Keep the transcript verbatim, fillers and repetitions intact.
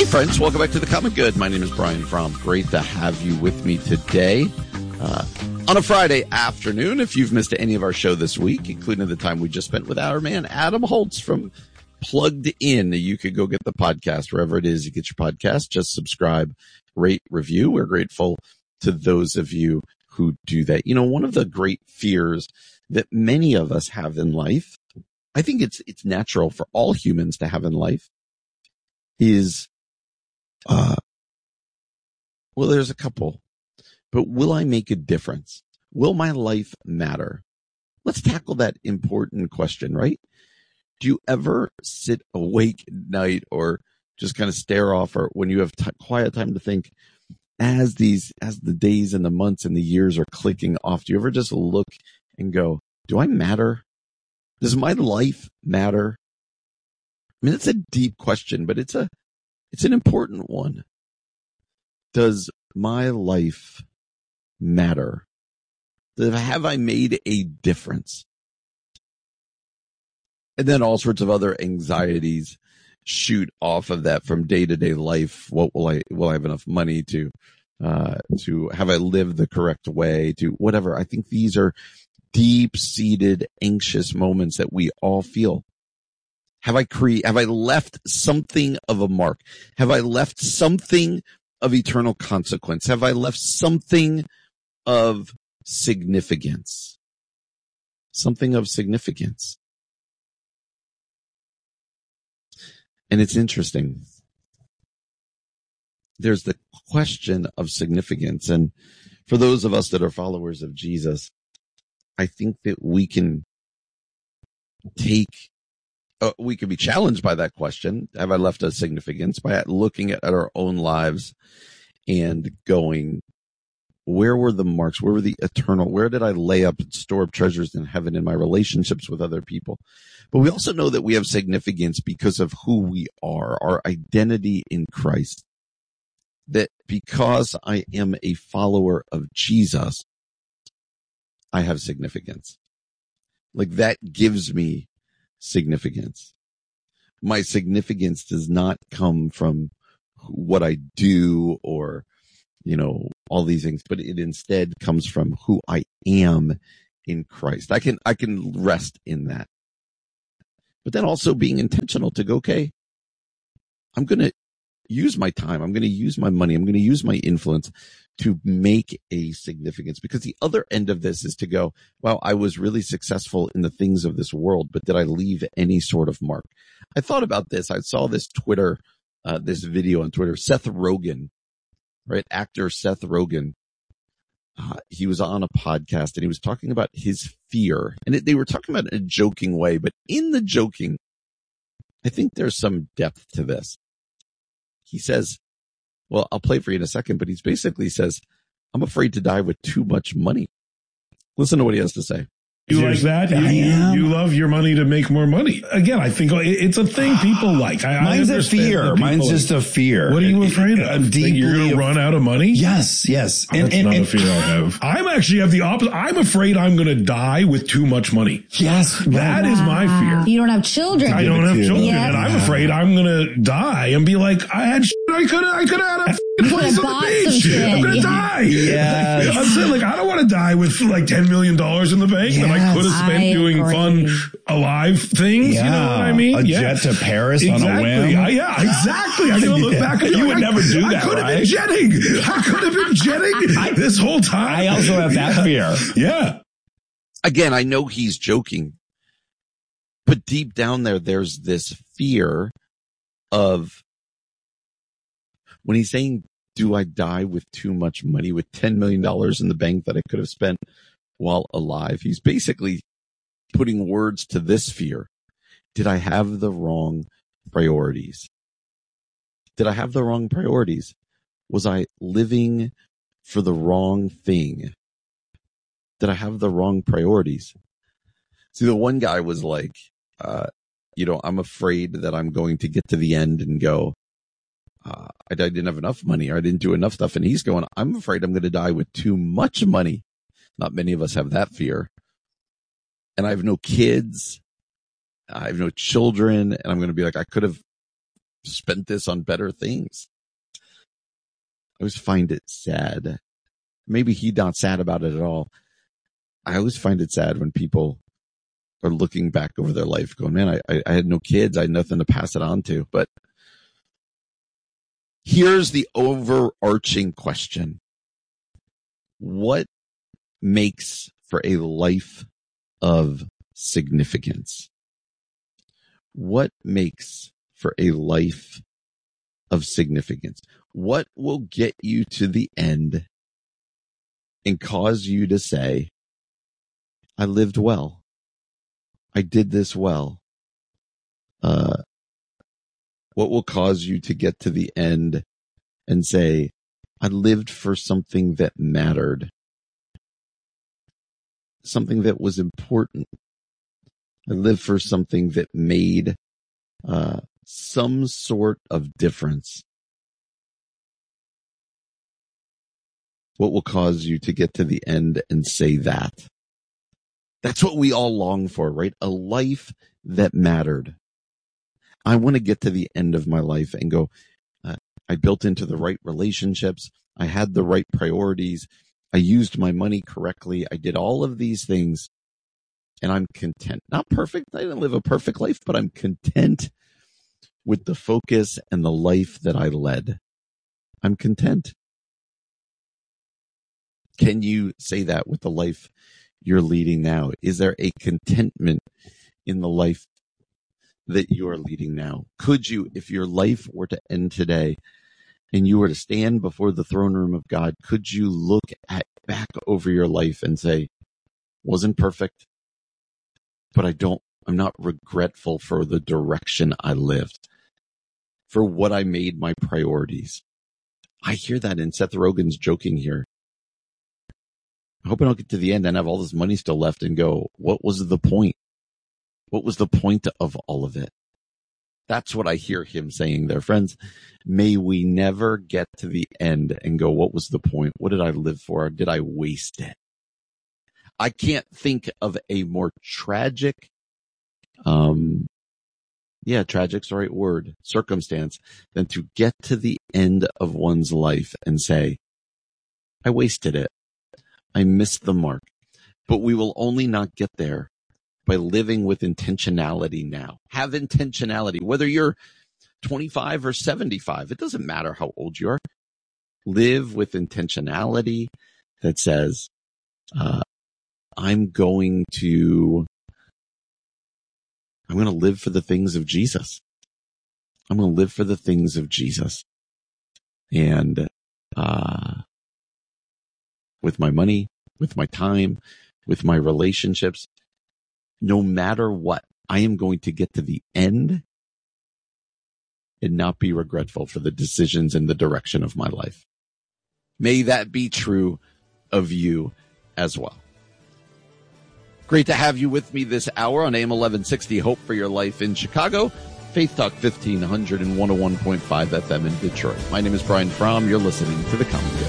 Hey friends, welcome back to The Common Good. My name is Brian Fromm. Great to have you with me today uh, on a Friday afternoon. If you've missed any of our show this week, including the time we just spent with our man Adam Holtz from Plugged In, you could go get the podcast wherever it is you get your podcast. Just subscribe, rate, review. We're grateful to those of you who do that. You know, one of the great fears that many of us have in life, I think it's it's natural for all humans to have in life, is Uh, well, there's a couple, but will I make a difference? Will my life matter? Let's tackle that important question, right? Do you ever sit awake at night or just kind of stare off, or when you have t- quiet time to think, as these, as the days and the months and the years are clicking off, do you ever just look and go, do I matter? Does my life matter? I mean, it's a deep question, but it's a, It's an important one. Does my life matter? Have I made a difference? And then all sorts of other anxieties shoot off of that from day to day life. What will I, will I have enough money to, uh, to have I lived the correct way, to whatever? I think these are deep seated anxious moments that we all feel. Have I cre- have I left something of a mark? Have I left something of eternal consequence? Have I left something of significance? Something of significance. And it's interesting. There's the question of significance. And for those of us that are followers of Jesus, I think that we can take Uh, we could be challenged by that question. Have I left a significance? By looking at, at our own lives and going, where were the marks? Where were the eternal? Where did I lay up and store up treasures in heaven in my relationships with other people? But we also know that we have significance because of who we are, our identity in Christ. That because I am a follower of Jesus, I have significance. Like that gives me significance. My significance does not come from what I do or, you know, all these things, but it instead comes from who I am in Christ. I can, I can rest in that. But then also being intentional to go, okay, I'm going to use my time. I'm going to use my money. I'm going to use my influence to make a significance, because the other end of this is to go, wow, I was really successful in the things of this world, but did I leave any sort of mark? I thought about this. I saw this Twitter, uh, this video on Twitter, Seth Rogen, right? Actor Seth Rogen. Uh, he was on a podcast and he was talking about his fear, and it, they were talking about it in a joking way, but in the joking, I think there's some depth to this. He says, well, I'll play for you in a second, but he basically says, I'm afraid to die with too much money. Listen to what he has to say. You like that? You, you, you love your money to make more money. Again, I think it's a thing people like. I, Mine's I a fear. Mine's just a fear. What are you afraid of? I'm deeply you're going to run out of money? Yes, yes. And, That's and, not and, a fear I have. I'm actually have the opposite. I'm afraid I'm going to die with too much money. Yes. That wow. is my fear. You don't have children. I don't have children. Yeah. And I'm afraid I'm going to die and be like, I had shit I could have, I could have had a place on the beach. I'm going to die. Yes. I'm saying, like, I don't want to die with like ten million dollars in the bank yes, that I could have spent I doing agree. fun, alive things. Yeah. You know what I mean? A yeah. jet to Paris exactly. on a whim. I, yeah, exactly. I'm going to look back at you. You would like, never do I, that, I could have right? been jetting. I could have been jetting I, this whole time. I also have that fear. Yeah. Again, I know he's joking, but deep down there, there's this fear of when he's saying, do I die with too much money, with ten million dollars in the bank that I could have spent while alive? He's basically putting words to this fear. Did I have the wrong priorities? Did I have the wrong priorities? Was I living for the wrong thing? Did I have the wrong priorities? See, the one guy was like, uh, you know, I'm afraid that I'm going to get to the end and go, uh, I, I didn't have enough money, or I didn't do enough stuff. And he's going, I'm afraid I'm going to die with too much money. Not many of us have that fear. And I have no kids. I have no children. And I'm going to be like, I could have spent this on better things. I always find it sad. Maybe he's not sad about it at all. I always find it sad when people are looking back over their life going, man, I, I had no kids. I had nothing to pass it on to. But here's the overarching question. What makes for a life of significance? What makes for a life of significance? What will get you to the end and cause you to say, I lived well. I did this well. Uh, what will cause you to get to the end and say, I lived for something that mattered, something that was important. I lived for something that made uh, some sort of difference. What will cause you to get to the end and say that? That's what we all long for, right? A life that mattered. I want to get to the end of my life and go, uh, I built into the right relationships. I had the right priorities. I used my money correctly. I did all of these things and I'm content. Not perfect. I didn't live a perfect life, but I'm content with the focus and the life that I led. I'm content. Can you say that with the life you're leading now? Is there a contentment in the life that you are leading now? Could you, if your life were to end today and you were to stand before the throne room of God, could you look at back over your life and say, wasn't perfect, but I don't, I'm not regretful for the direction I lived, for what I made my priorities. I hear that in Seth Rogen's joking here. I hope I don't get to the end and have all this money still left and go, what was the point? What was the point of all of it? That's what I hear him saying there. Friends, may we never get to the end and go, what was the point? What did I live for? Did I waste it? I can't think of a more tragic, um, yeah, tragic's the right word, circumstance than to get to the end of one's life and say, I wasted it. I missed the mark. But we will only not get there by living with intentionality now. Have intentionality, whether you're twenty-five or seventy-five. It doesn't matter how old you are. Live with intentionality that says, uh, I'm going to, I'm going to live for the things of Jesus. I'm going to live for the things of Jesus. And, uh, with my money, with my time, with my relationships, no matter what, I am going to get to the end and not be regretful for the decisions and the direction of my life. May that be true of you as well. Great to have you with me this hour on A M eleven sixty, Hope for Your Life in Chicago, Faith Talk fifteen hundred and one oh one point five F M in Detroit. My name is Brian Fromm. You're listening to The Comedy Hour.